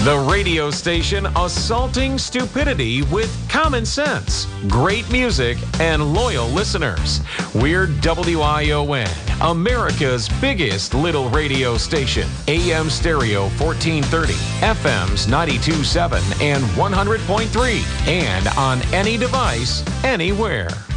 The radio station assaulting stupidity with common sense, great music, and loyal listeners. We're WION, America's biggest little radio station. AM stereo 1430, FM's 92.7 and 100.3, and on any device, anywhere.